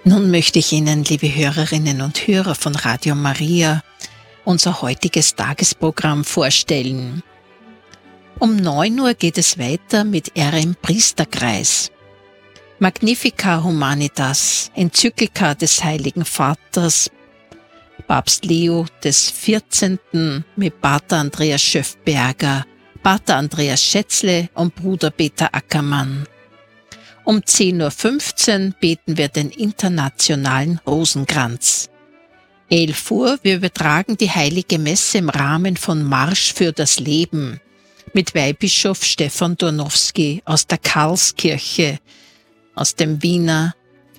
Nun möchte ich Ihnen, liebe Hörerinnen und Hörer von Radio Maria, unser heutiges Tagesprogramm vorstellen. Um 9 Uhr geht es weiter mit RM Priesterkreis. Magnifica Humanitas, Enzyklika des Heiligen Vaters, Papst Leo des 14. mit Pater Andreas Schöffberger, Pater Andreas Schätzle und Bruder Peter Ackermann. Um 10.15 Uhr beten wir den internationalen Rosenkranz. 11 Uhr, wir übertragen die Heilige Messe im Rahmen von Marsch für das Leben mit Weihbischof Stefan Dornowski aus der Karlskirche, aus dem Wiener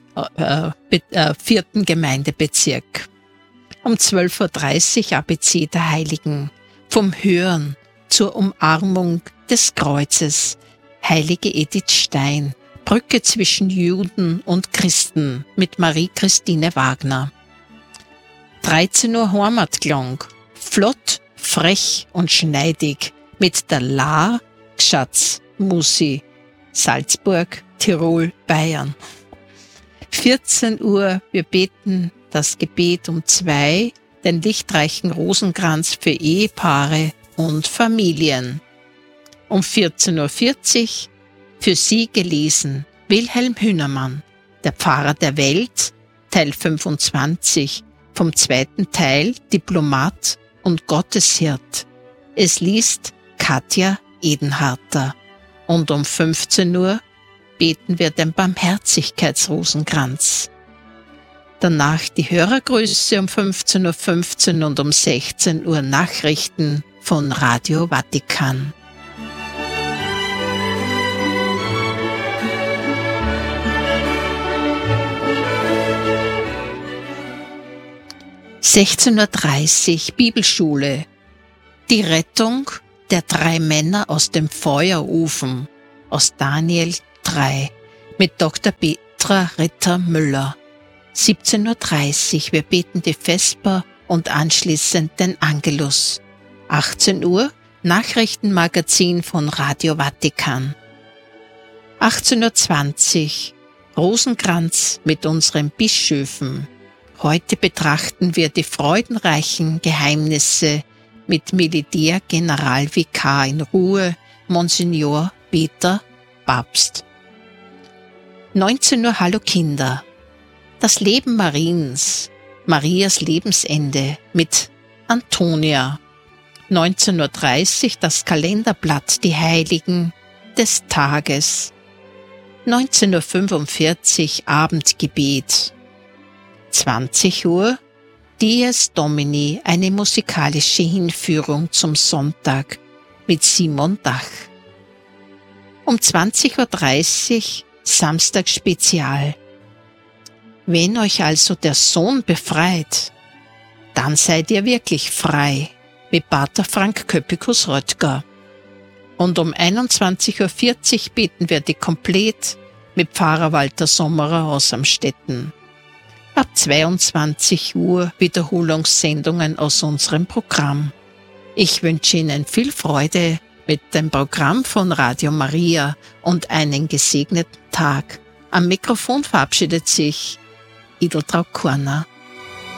4. Gemeindebezirk. Um 12.30 Uhr ABC der Heiligen, vom Hören zur Umarmung des Kreuzes, Heilige Edith Stein, Brücke zwischen Juden und Christen mit Marie-Christine Wagner. 13 Uhr Heimatklang, flott, frech und schneidig mit der La Gschatz Musi, Salzburg, Tirol, Bayern. 14 Uhr, wir beten das Gebet um 2, den lichtreichen Rosenkranz für Ehepaare und Familien. Um 14.40 Uhr, für Sie gelesen, Wilhelm Hühnermann, der Pfarrer der Welt, Teil 25, vom 2. Teil, Diplomat und Gotteshirt. Es liest Katja Edenharter. Und um 15 Uhr beten wir den Barmherzigkeitsrosenkranz. Danach die Hörergrüße um 15.15 Uhr und um 16 Uhr Nachrichten von Radio Vatikan. (16:30 Uhr) Bibelschule. Die Rettung der 3 Männer aus dem Feuerofen aus Daniel 3 mit Dr. Petra Ritter-Müller. 17:30 Uhr, wir beten die Vesper und anschließend den Angelus. 18 Uhr, Nachrichtenmagazin von Radio Vatikan. 18:20 Uhr, Rosenkranz mit unseren Bischöfen. Heute betrachten wir die freudenreichen Geheimnisse mit Militärgeneralvikar in Ruhe, Monsignor Peter Papst. 19 Uhr, Hallo Kinder. Das Leben Mariens, Marias Lebensende mit Antonia. 19:30 Uhr, das Kalenderblatt, die Heiligen des Tages. 19:45 Uhr, Abendgebet. 20 Uhr, Dies Domini, eine musikalische Hinführung zum Sonntag mit Simon Dach. Um 20:30 Uhr, Samstagsspezial. Wenn euch also der Sohn befreit, dann seid ihr wirklich frei, mit Pater Frank Köppikus-Röttger. Und um 21:40 Uhr beten wir die Komplett mit Pfarrer Walter Sommerer aus Amstetten. Ab 22 Uhr Wiederholungssendungen aus unserem Programm. Ich wünsche Ihnen viel Freude mit dem Programm von Radio Maria und einen gesegneten Tag. Am Mikrofon verabschiedet sich Ideltraud Korner.